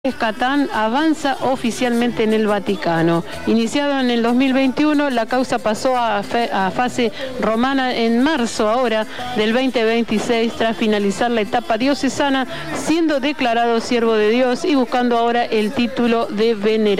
Catán avanza oficialmente en el Vaticano. Iniciado en el 2021, la causa pasó a fase romana en marzo ahora del 2026, tras finalizar la etapa diocesana, siendo declarado siervo de Dios y buscando ahora el título de venerable.